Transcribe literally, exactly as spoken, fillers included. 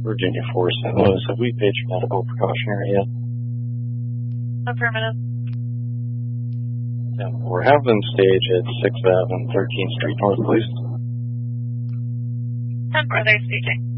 Virginia four Saint Louis, have we paged medical precautionary yet? Affirmative. Yeah, we're having stage at sixth Avenue and thirteenth Street North, please. ten four, they're staging.